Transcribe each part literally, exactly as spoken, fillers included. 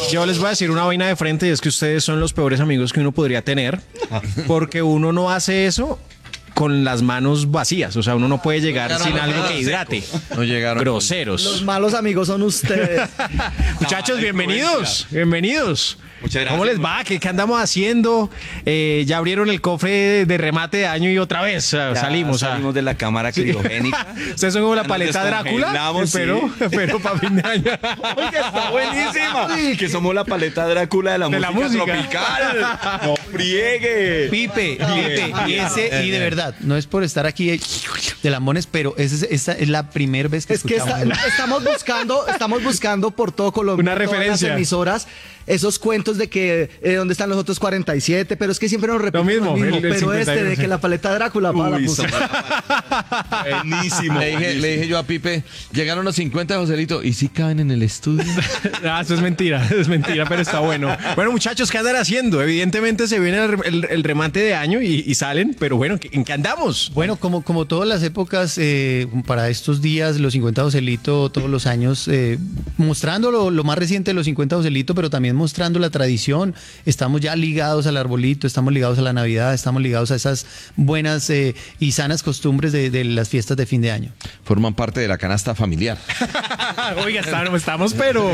Yo les voy a decir una vaina de frente y es que ustedes son los peores amigos que uno podría tener porque uno no hace eso con las manos vacías, o sea, uno no puede llegar sin algo que hidrate. No llegaron. Groseros. Los malos amigos son ustedes. Muchachos, No, bienvenidos, bienvenidos. Muchas gracias. ¿Cómo les va? ¿Qué, qué andamos haciendo? Eh, ya abrieron el cofre de remate de año y otra vez uh, Ya salimos. salimos a... de la cámara criogénica. Ustedes son como la Ya nos paleta Drácula, descongelamos, pero, sí. pero para fin de año. Oiga, está buenísima. Que somos la paleta Drácula de la, De música, la música. tropical. No friegue. Pipe, Pipe, y ese, y de verdad, no es por estar aquí de, de lambones, pero esa es, esa es la primera vez que Es que escuchamos. está- estamos buscando, estamos buscando por todo Colombia, Una todas referencia. las emisoras, esos cuentos de que eh, dónde están los otros cuarenta y siete, pero es que siempre nos repiten mismo, lo mismo. el- el pero este cincuenta y uno, de sí. que la paleta Drácula para la Uy, música. Buenísimo. Le dije, le dije yo a Pipe, llegaron los cincuenta, Joselito, ¿y si caben en el estudio? No, eso es mentira, es mentira, pero está bueno. Bueno, muchachos, ¿qué andan haciendo? Evidentemente se viene el, el- el remate de año y, y salen, pero bueno, ¿en qué andamos? Bueno, como, como todas las épocas, eh, para estos días, los cincuenta Joselito, todos los años, eh, mostrando lo, lo más reciente de los cincuenta Joselito, pero también mostrando la tradición. Estamos ya ligados al arbolito, estamos ligados a la Navidad, estamos ligados a esas buenas eh, y sanas costumbres de, de las fiestas de fin de año. Forman parte de la canasta familiar. Oiga, estamos, estamos pero...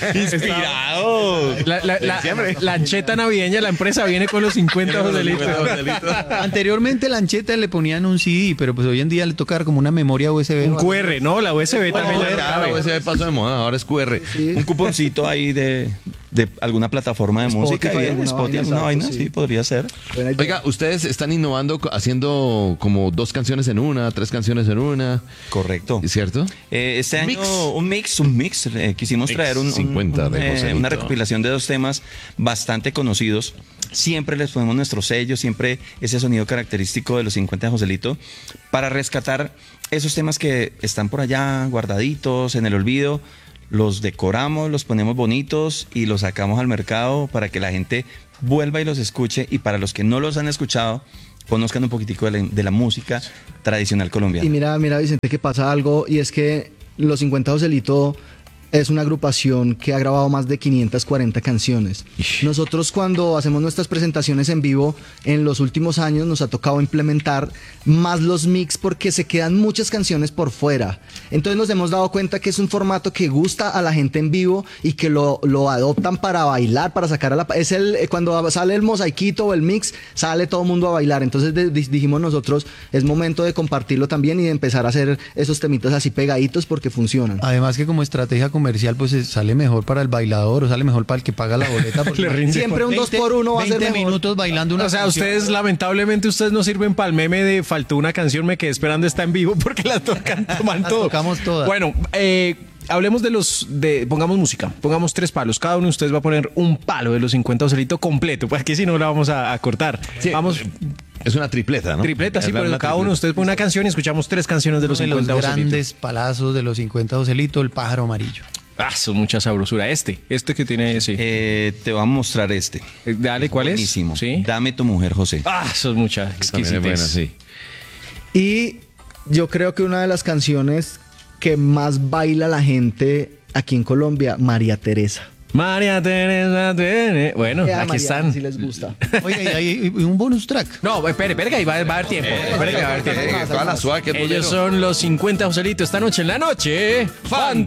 Inspirados. La, la, la, la ancheta navideña, la empresa viene con los cincuenta Joselitos. Anteriormente la ancheta le ponían un C D, pero pues hoy en día le toca dar como una memoria U S B. Un Q R, ¿no? La U S B también. ya no Claro, cabe. ese paso de moda, ahora es Q R. Un cuponcito ahí de, de alguna plataforma de música. Spotify, Bien, alguna Spotify, vaina, alguna vaina, exacto, sí. sí. podría ser. Buena idea. Oiga, ustedes están innovando co- haciendo como dos canciones en una, tres canciones en una, Correcto. ¿cierto? Eh, este año Mix. un mix, un mix. eh, quisimos Mix traer un, un- cincuenta un, de eh, Joselito. una recopilación de dos temas bastante conocidos. Siempre les ponemos nuestro sello, siempre ese sonido característico de los cincuenta de Joselito, para rescatar esos temas que están por allá guardaditos en el olvido. Los decoramos, los ponemos bonitos y los sacamos al mercado para que la gente vuelva y los escuche, y para los que no los han escuchado conozcan un poquitico de la, de la música tradicional colombiana. Y mira, mira, Vicente, que pasa algo, y es que Los cincuenta Joselito es una agrupación que ha grabado más de quinientas cuarenta canciones. Nosotros, cuando hacemos nuestras presentaciones en vivo, en los últimos años nos ha tocado implementar más los mix porque se quedan muchas canciones por fuera. Entonces nos hemos dado cuenta que es un formato que gusta a la gente en vivo y que lo, lo adoptan para bailar, para sacar a la... Es el, eh, cuando sale el mosaiquito o el mix, sale todo el mundo a bailar. Entonces de- di- dijimos nosotros, es momento de compartirlo también y de empezar a hacer esos temitas así pegaditos porque funcionan. Además que como estrategia comercial, pues eh, sale mejor para el bailador o sale mejor para el que paga la boleta. porque Le rinde. Siempre un dos por uno va a ser veinte mejor. minutos bailando una O sea, canción. ustedes, lamentablemente, ustedes no sirven para el meme de faltó una canción, me quedé esperando, está en vivo, porque las tocan, toman Las todo. tocamos todas. Bueno, eh, hablemos de los, de, pongamos música, pongamos tres palos, cada uno de ustedes va a poner un palo de los cincuenta Joselito completo, pues aquí si no la vamos a, a cortar. Sí, Vamos, Es una tripleta, ¿no? tripleta, sí, Es pero una cada uno de tripleta. ustedes pone una canción y escuchamos tres canciones de los de los cincuenta Joselito. grandes palazos de los cincuenta Joselito, El pájaro amarillo. Ah, son mucha sabrosura. Este, este que tiene ese. Eh, te vamos a mostrar este. Eh, Dale, ¿cuál Buenísimo. es? Sí. Dame tu mujer, José. Ah, eso es mucha También es exquisitez. buena, sí. Y yo creo que una de las canciones que más baila la gente aquí en Colombia, María Teresa. María Teresa, Teresa. Bueno, Eh, a aquí María, están. Si les gusta. Oiga, y hay y un bonus track. No, espere, espere, que ahí va, va a haber tiempo. Espere que va a haber tiempo. Eh, toda la suave que es Ellos bolero. son los cincuenta Joselito esta noche en la noche. ¡Fantástica!